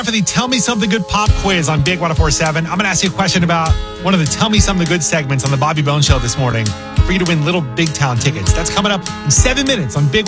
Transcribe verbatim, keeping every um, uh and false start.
for the Tell Me Something Good pop quiz on Big one oh four point seven. I'm going to ask you a question about one of the Tell Me Something Good segments on the Bobby Bones Show this morning for you to win little Big Town tickets. That's coming up in seven minutes on Big